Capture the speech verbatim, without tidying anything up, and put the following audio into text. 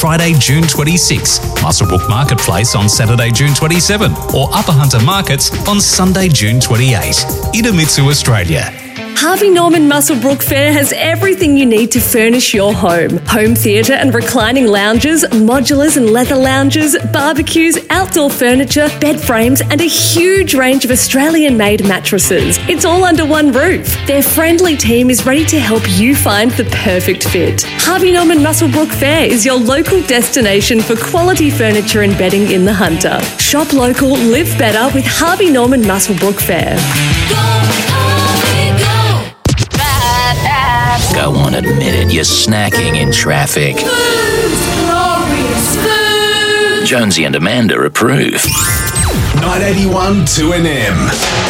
Friday, June twenty-sixth, Muswellbrook Marketplace on Saturday, June twenty-seventh, or Upper Hunter Markets on Sunday, June twenty-eighth. Idemitsu, Australia. Harvey Norman Muswellbrook Fair has everything you need to furnish your home. Home theatre and reclining lounges, modulars and leather lounges, barbecues, outdoor furniture, bed frames and a huge range of Australian-made mattresses. It's all under one roof. Their friendly team is ready to help you find the perfect fit. Harvey Norman Muswellbrook Fair is your local destination for quality furniture and bedding in the Hunter. Shop local, live better with Harvey Norman Muswellbrook Fair. Go on, admit it, you're snacking in traffic. Food's glorious food. Jonesy and Amanda approve. nine eighty-one two N M.